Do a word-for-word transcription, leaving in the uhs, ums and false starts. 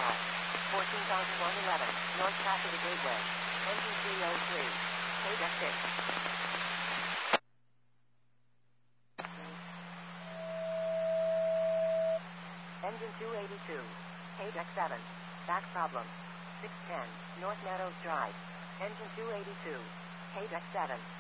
Drive. fourteen thousand one hundred eleven, North Passenger Gateway. Engine three oh three. K deck six. Engine two eighty-two. K deck seven. Back problem. six ten, North Meadows Drive. Engine two eighty-two. K deck seven.